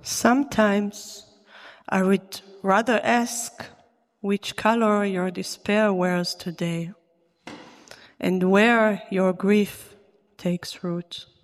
Sometimes I would rather ask which color your despair wears today and where your grief takes root.